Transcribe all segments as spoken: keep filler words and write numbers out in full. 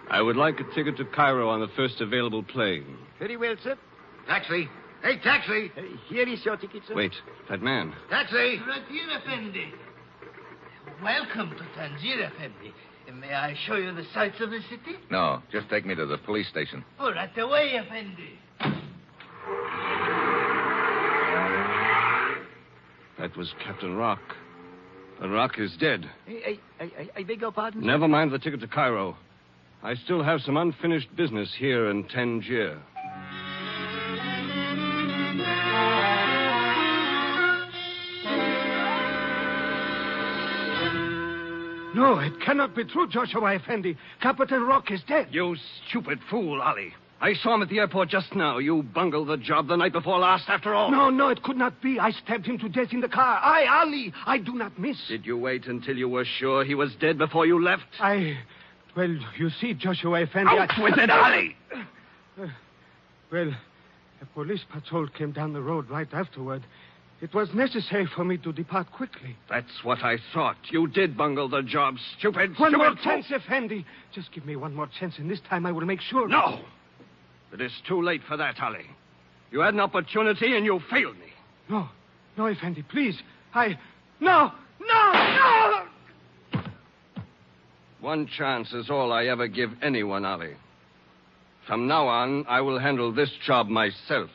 I would like a ticket to Cairo on the first available plane. Very well, sir. Taxi. Hey, taxi. Uh, here is your ticket, sir. Wait, that man. Taxi. Ratir Effendi. Welcome to Tangier, Effendi. May I show you the sights of the city? No, just take me to the police station. Oh, right away, Effendi. That was Captain Rock. But Rock is dead. I, I, I, I beg your pardon? sir? Never mind the ticket to Cairo. I still have some unfinished business here in Tangier. No, it cannot be true, Joshua Effendi. Captain Rock is dead. You stupid fool, Ali. I saw him at the airport just now. You bungled the job the night before last, after all. No, no, it could not be. I stabbed him to death in the car. I, Ali, I do not miss. Did you wait until you were sure he was dead before you left? I... Well, you see, Joshua Effendi... Out I... with it, Ali! Uh, well, a police patrol came down the road right afterward. It was necessary for me to depart quickly. That's what I thought. You did bungle the job, stupid, One stupid more fool. chance, Effendi. Just give me one more chance, and this time I will make sure. No! It is too late for that, Ali. You had an opportunity and you failed me. No, no, Effendi, please. I... No, no, no! One chance is all I ever give anyone, Ali. From now on, I will handle this job myself.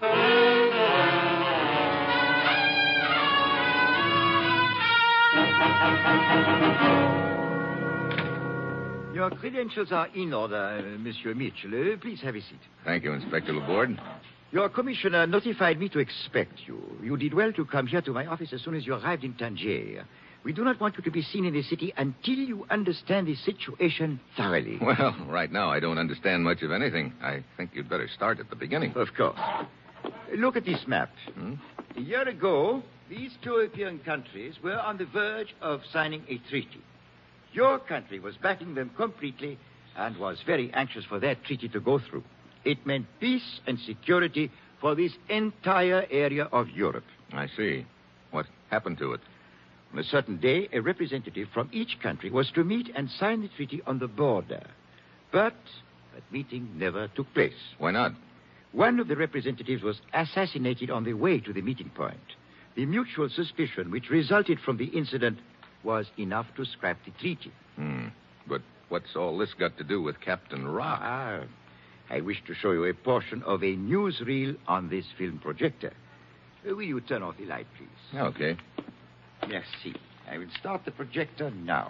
Your credentials are in order, uh, Monsieur Mitchell. Uh, please have a seat. Thank you, Inspector Laborde. Your commissioner notified me to expect you. You did well to come here to my office as soon as you arrived in Tangier. We do not want you to be seen in the city until you understand the situation thoroughly. Well, right now I don't understand much of anything. I think you'd better start at the beginning. Of course. Look at this map. Hmm? A year ago, these two European countries were on the verge of signing a treaty. Your country was backing them completely and was very anxious for that treaty to go through. It meant peace and security for this entire area of Europe. I see. What happened to it? On a certain day, a representative from each country was to meet and sign the treaty on the border. But that meeting never took place. Why not? One of the representatives was assassinated on the way to the meeting point. The mutual suspicion which resulted from the incident was enough to scrap the treaty. Hmm. But what's all this got to do with Captain Rock? Ah, I wish to show you a portion of a newsreel on this film projector. Uh, will you turn off the light, please? Okay. Merci. I will start the projector now.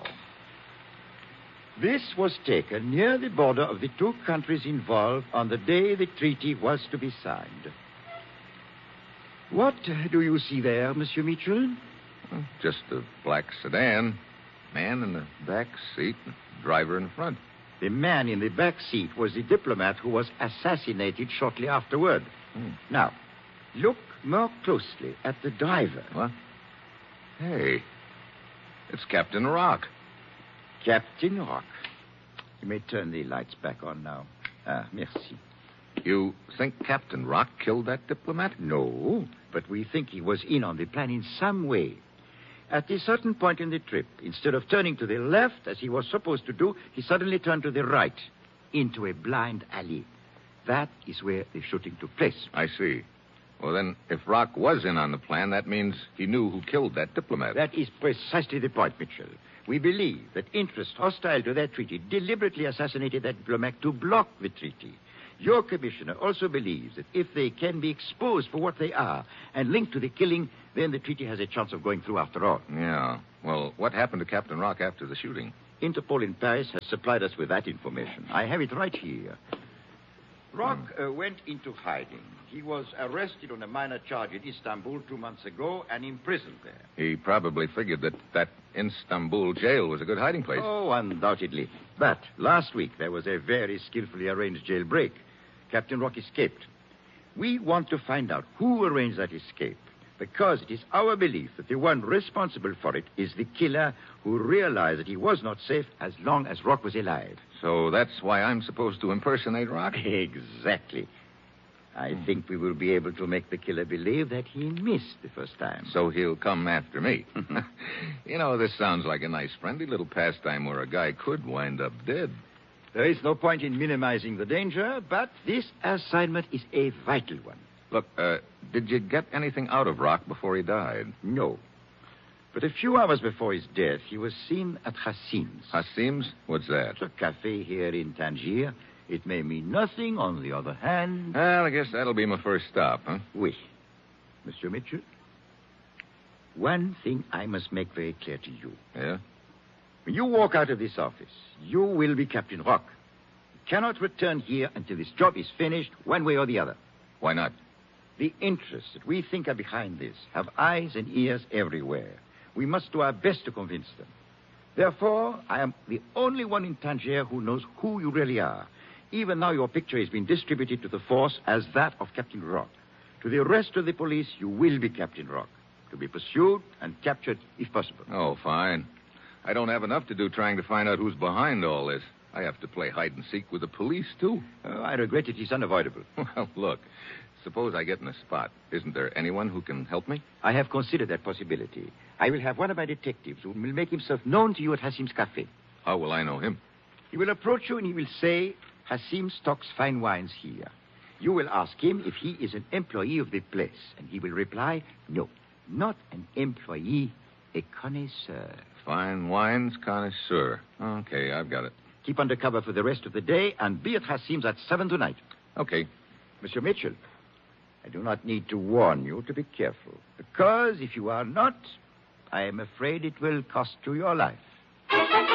This was taken near the border of the two countries involved on the day the treaty was to be signed. What uh, do you see there, Monsieur Mitchell? Well, just a black sedan. Man in the back seat, driver in front. The man in the back seat was the diplomat who was assassinated shortly afterward. Hmm. Now, look more closely at the driver. What? Hey, it's Captain Rock. Captain Rock. You may turn the lights back on now. Ah, merci. You think Captain Rock killed that diplomat? No, but we think he was in on the plan in some way. At a certain point in the trip, instead of turning to the left, as he was supposed to do, he suddenly turned to the right, into a blind alley. That is where the shooting took place. I see. Well, then, if Rock was in on the plan, that means he knew who killed that diplomat. That is precisely the point, Mitchell. We believe that interests hostile to that treaty deliberately assassinated that diplomat to block the treaty. Your commissioner also believes that if they can be exposed for what they are and linked to the killing, then the treaty has a chance of going through after all. Yeah. Well, what happened to Captain Rock after the shooting? Interpol in Paris has supplied us with that information. I have it right here. Rock uh, went into hiding. He was arrested on a minor charge in Istanbul two months ago and imprisoned there. He probably figured that that Istanbul jail was a good hiding place. Oh, undoubtedly. But last week there was a very skillfully arranged jailbreak. Captain Rock escaped. We want to find out who arranged that escape, because it is our belief that the one responsible for it is the killer who realized that he was not safe as long as Rock was alive. So that's why I'm supposed to impersonate Rock? Exactly. I hmm. think we will be able to make the killer believe that he missed the first time. So he'll come after me. You know, this sounds like a nice, friendly little pastime where a guy could wind up dead. There is no point in minimizing the danger, but this assignment is a vital one. Look, uh, did you get anything out of Rock before he died? No. But a few hours before his death, he was seen at Hassim's. Hassim's? What's that? It's a cafe here in Tangier. It may mean nothing. On the other hand... Well, I guess that'll be my first stop, huh? Oui. Monsieur Mitchell, one thing I must make very clear to you. Yeah? When you walk out of this office, you will be Captain Rock. You cannot return here until this job is finished, one way or the other. Why not? The interests that we think are behind this have eyes and ears everywhere. We must do our best to convince them. Therefore, I am the only one in Tangier who knows who you really are. Even now, your picture has been distributed to the force as that of Captain Rock. To the rest of the police, you will be Captain Rock, to be pursued and captured if possible. Oh, fine. I don't have enough to do trying to find out who's behind all this. I have to play hide and seek with the police, too. Oh, I regret it is unavoidable. Well, look, suppose I get in a spot. Isn't there anyone who can help me? I have considered that possibility. I will have one of my detectives who will make himself known to you at Hassim's Cafe. How will I know him? He will approach you and he will say, Hassim stocks fine wines here. You will ask him if he is an employee of the place, and he will reply, no, not an employee, a connoisseur. Fine wines connoisseur. Okay, I've got it. Keep under cover for the rest of the day and be at Hassim's at seven tonight. Okay. Monsieur Mitchell, I do not need to warn you to be careful, because if you are not, I am afraid it will cost you your life.